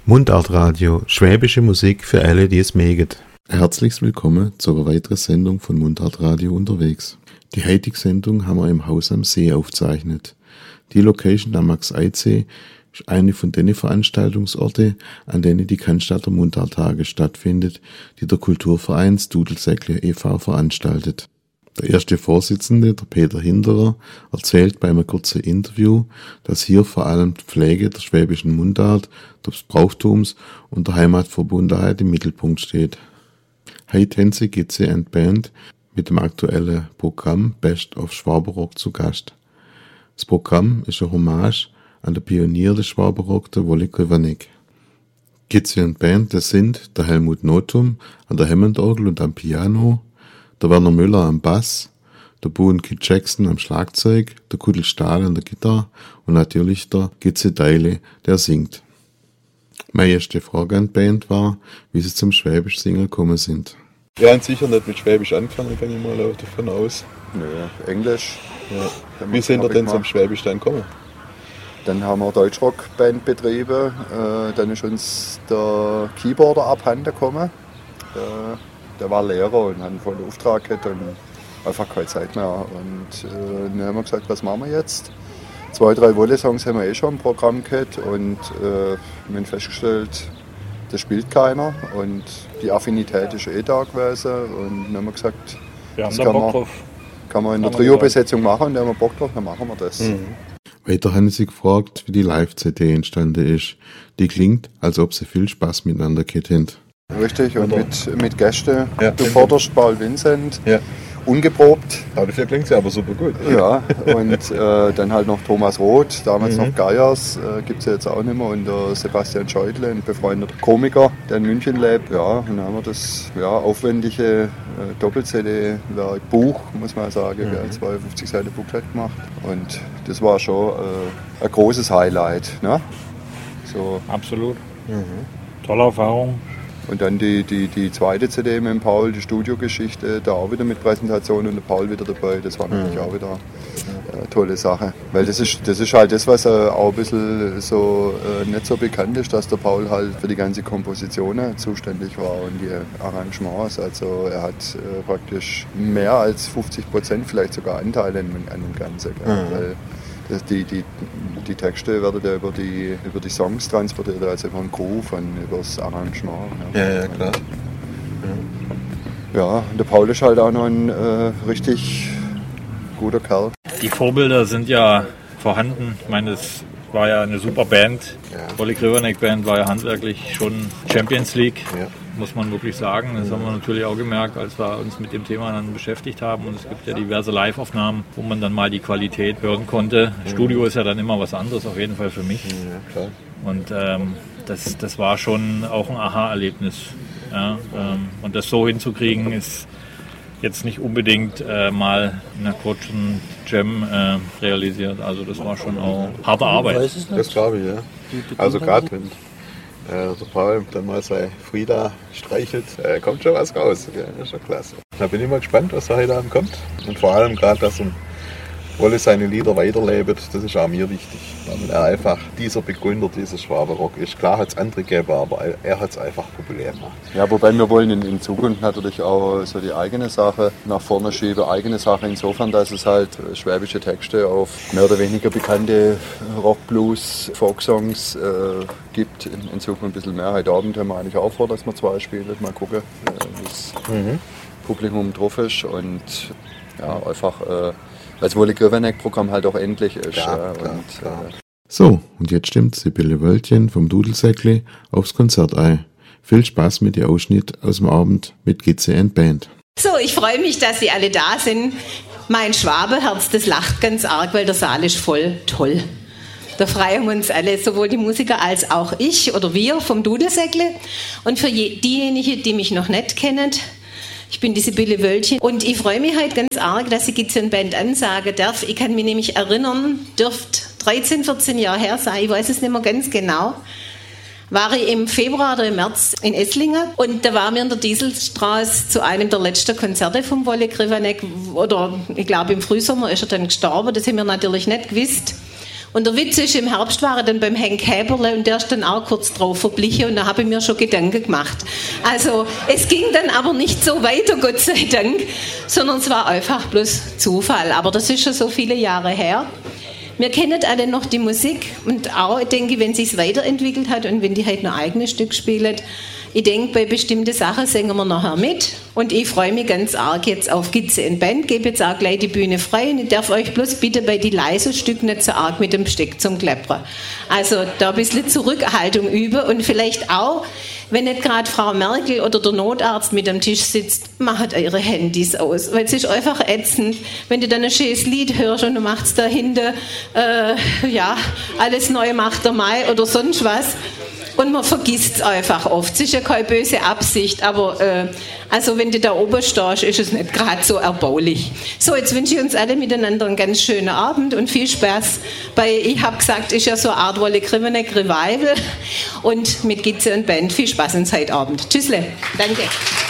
Mundartradio, schwäbische Musik für alle, die es mögen. Herzlich willkommen zu einer weiteren Sendung von Mundartradio unterwegs. Die heutige Sendung haben wir im Haus am See aufgezeichnet. Die Location am Max-Eid-See ist eine von den Veranstaltungsorten, an denen die Cannstatter Mundarttage stattfindet, die der Kulturverein Dudelsäckle e.V. veranstaltet. Der erste Vorsitzende, der Peter Hinderer, erzählt bei einem kurzen Interview, dass hier vor allem die Pflege der schwäbischen Mundart, des Brauchtums und der Heimatverbundenheit im Mittelpunkt steht. Heute haben sie GC & Band mit dem aktuellen Programm Best of Schwaberrock zu Gast. Das Programm ist eine Hommage an den Pionier des Schwaberrock, der Wolli Krivanek. GC & Band, das sind der Helmut Notum an der Hammondorgel und am Piano, der Werner Müller am Bass, der Boone Kid Jackson am Schlagzeug, der Kudel Stahl an der Gitarre und natürlich der Gitze Deile, der singt. Meine erste Frage an die Band war, wie sie zum Schwäbisch Singen gekommen sind. Wir haben sicher nicht mit Schwäbisch angefangen, gehe ich mal davon aus. Nö, Englisch. Ja. Wie sind wir denn zum Schwäbisch dann gekommen? Dann haben wir Deutschrock-Band betrieben, dann ist uns der Keyboarder abhanden gekommen. Der war Lehrer und hat einen vollen Auftrag gehabt und einfach keine Zeit mehr. Und dann haben wir gesagt, was machen wir jetzt? 2, 3 Wolle-Songs haben wir schon im Programm gehabt und wir haben festgestellt, das spielt keiner und die Affinität ist da gewesen. Und dann haben wir gesagt, das kann man in der Trio-Besetzung machen und dann haben wir Bock drauf, dann machen wir das. Mhm. Weiter haben sie gefragt, wie die Live-CD entstanden ist. Die klingt, als ob sie viel Spaß miteinander gehabt haben. Richtig, und mit Gästen. Ja. Du forderst Paul Vincent, ja. Ungeprobt. Aber dafür klingt sie aber super gut. Ja, und dann halt noch Thomas Roth, damals noch Geiers, gibt es ja jetzt auch nicht mehr, und der Sebastian Scheutle, ein befreundeter Komiker, der in München lebt. Ja, und dann haben wir das aufwendige Doppel-CD-Werk, Buch, muss man sagen, 52 Seiten Booklet gemacht. Und das war schon ein großes Highlight. Ne? So. Absolut. Tolle Erfahrung. Und dann die zweite CD mit dem Paul, die Studiogeschichte, da auch wieder mit Präsentation und der Paul wieder dabei. Das war natürlich auch wieder eine tolle Sache. Weil das ist halt das, was auch ein bisschen so nicht so bekannt ist, dass der Paul halt für die ganze Kompositionen zuständig war und die Arrangements. Also er hat praktisch mehr als 50% vielleicht sogar Anteile an dem Ganzen. Weil die Texte werden ja über die Songs transportiert, also über den Groove und über das Arrangement. Ja, klar. Ja, und der Paul ist halt auch noch ein richtig guter Kerl. Die Vorbilder sind ja vorhanden. Ich meine, das war ja eine super Band. Wolli Krivanek Band war ja handwerklich schon Champions League. Ja. Muss man wirklich sagen. Das haben wir natürlich auch gemerkt, als wir uns mit dem Thema dann beschäftigt haben. Und es gibt ja diverse Live-Aufnahmen, wo man dann mal die Qualität hören konnte. Studio ist ja dann immer was anderes, auf jeden Fall für mich. Ja, klar. Und das war schon auch ein Aha-Erlebnis. Ja, und das so hinzukriegen, ist jetzt nicht unbedingt mal in einer kurzen Jam realisiert. Also das war schon auch harte Arbeit. Das glaube ich, ja. Also gerade wenn der Paul dann mal seine Frieda streichelt, kommt schon was raus. Ja, das ist schon klasse. Da bin ich mal gespannt, was da heute Abend kommt. Und vor allem gerade, dass Wolli seine Lieder weiterlebt, das ist auch mir wichtig. Weil er einfach dieser Begründer dieses Schwaberrock ist. Klar hat es andere gegeben, aber er hat es einfach populär gemacht. Ja, wobei wir wollen in Zukunft natürlich auch so die eigene Sache nach vorne schieben. Eigene Sache insofern, dass es halt schwäbische Texte auf mehr oder weniger bekannte Rock, Blues, Folksongs gibt. In Zukunft ein bisschen mehr. Heute Abend haben wir eigentlich auch vor, dass wir 2 spielen. Mal gucken, wie das Publikum drauf ist. Und ja, einfach weil das Wolli Krivanek-Programm halt auch endlich ist. Ja, klar. So, und jetzt stimmt Sibylle Wöltchen vom Dudelsäckle aufs Konzert ein. Viel Spaß mit dem Ausschnitt aus dem Abend mit GC & Band. So, ich freue mich, dass Sie alle da sind. Mein Schwabenherz, das lacht ganz arg, weil der Saal ist voll toll. Da freuen wir uns alle, sowohl die Musiker als auch ich oder wir vom Dudelsäckle. Und für diejenigen, die mich noch nicht kennen, ich bin die Sibylle Wöltchen und ich freue mich halt ganz arg, dass ich GC & Band ansagen darf. Ich kann mich nämlich erinnern, dürfte 13, 14 Jahre her sein, ich weiß es nicht mehr ganz genau, war ich im Februar oder im März in Esslingen und da waren wir in der Dieselstraße zu einem der letzten Konzerte vom Wolli Krivanek, oder ich glaube im Frühsommer ist er dann gestorben, das haben wir natürlich nicht gewusst. Und der Witz ist, im Herbst war er dann beim Henk Häberle und der ist dann auch kurz drauf verblichen und da habe ich mir schon Gedanken gemacht. Also es ging dann aber nicht so weiter, Gott sei Dank, sondern es war einfach bloß Zufall. Aber das ist schon so viele Jahre her. Wir kennen alle noch die Musik und auch, ich denke, wenn sie es weiterentwickelt hat und wenn die halt noch eigene Stück spielen, ich denke, bei bestimmten Sachen singen wir nachher mit und ich freue mich ganz arg jetzt auf Gitze und Band, gebe jetzt auch gleich die Bühne frei und ich darf euch bloß bitte bei die leisen Stücken nicht so arg mit dem Besteck zum Kleppern. Also da ein bisschen Zurückhaltung üben und vielleicht auch, wenn nicht gerade Frau Merkel oder der Notarzt mit am Tisch sitzt, macht eure Handys aus, weil es ist einfach ätzend, wenn du dann ein schönes Lied hörst und du machst dahinter, alles neu macht der Mai oder sonst was. Und man vergisst es einfach oft. Es ist ja keine böse Absicht, aber also wenn du da oben stehst, ist es nicht gerade so erbaulich. So, jetzt wünsche ich uns alle miteinander einen ganz schönen Abend und viel Spaß bei, ich habe gesagt, ist ja so eine Art Wolle Kriveneck Revival und mit Gitze und Band viel Spaß ins Heitabend. Tschüssle. Danke.